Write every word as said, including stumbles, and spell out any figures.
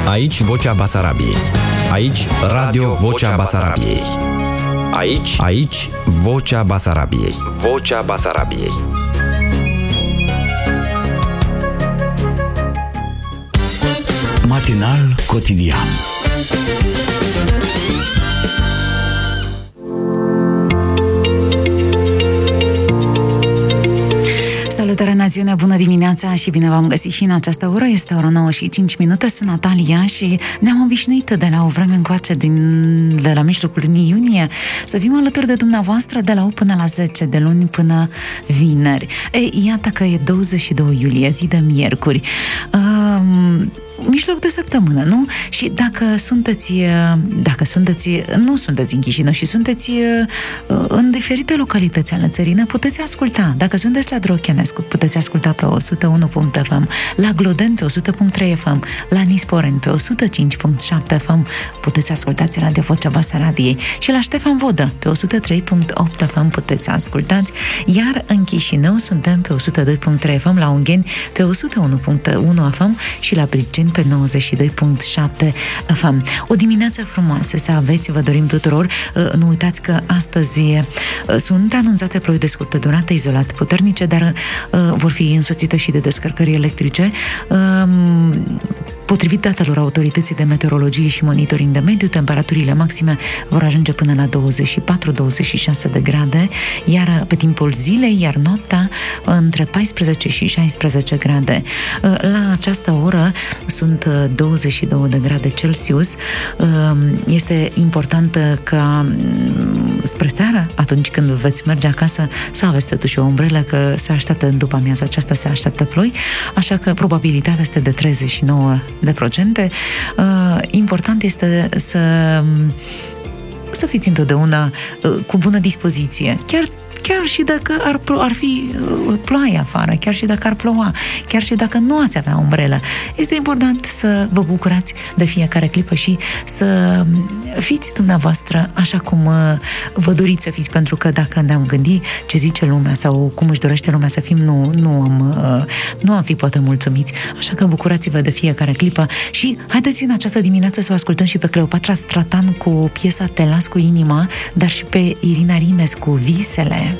Aici Vocea Basarabiei. Aici Radio Vocea Basarabiei. Aici, aici Vocea Basarabiei. Vocea Basarabiei. Matinal cotidian. Salutare națiune, bună dimineața și bine v-am găsit și în această oră. Este ora nouă și cinci minute, sunt Natalia și ne-am obișnuit de la o vreme încoace din, de la mijlocul lunii iunie să fim alături de dumneavoastră de la opt până la zece, de luni până vineri. Ei, iată că e douăzeci și doi iulie, zi de miercuri. Um, mijloc de săptămână, nu? Și dacă sunteți, dacă sunteți, nu sunteți în Chișinău și sunteți în diferite localități ale țării, ne puteți asculta. Dacă sunteți la Drochenescu, puteți asculta pe o sută unu punct f m, la Gloden pe o sută punct trei f m, la Nisporeni pe o sută cinci punct șapte f m, puteți ascultați Radio Vocea Basarabiei și la Ștefan Vodă pe o sută trei punct opt f m puteți ascultați, iar în Chișinău suntem pe o sută doi punct trei f m, la Ungheni pe o sută unu punct unu f m și la Briceni pe nouăzeci și doi punct șapte f m. O dimineață frumoasă să aveți, vă dorim tuturor. Nu uitați că astăzi sunt anunțate ploi de scurtă durată, izolat puternice, dar vor fi însoțite și de descărcări electrice. Potrivit datelor Autorității de Meteorologie și Monitoring de Mediu, temperaturile maxime vor ajunge până la douăzeci și patru douăzeci și șase de grade, iar pe timpul zilei, iar noaptea, între paisprezece și șaisprezece grade. La această oră sunt douăzeci și două de grade Celsius. Este important ca spre seară, atunci când veți merge acasă, să aveți totuși o umbrelă, că se așteaptă în după amiaza aceasta, se așteaptă ploi, așa că probabilitatea este de treizeci și nouă de procente. Important este să să fiți întotdeauna cu bună dispoziție. Chiar Chiar și dacă ar, ar fi ploaie afară, chiar și dacă ar ploua, chiar și dacă nu ați avea umbrelă, este important să vă bucurați de fiecare clipă și să fiți dumneavoastră așa cum vă doriți să fiți, pentru că dacă ne-am gândit ce zice lumea sau cum își dorește lumea să fim, nu, nu, am, nu am fi poate mulțumiți. Așa că bucurați-vă de fiecare clipă și haideți în această dimineață să o ascultăm și pe Cleopatra Stratan cu piesa Te las cu inima, dar și pe Irina Rimes cu Visele.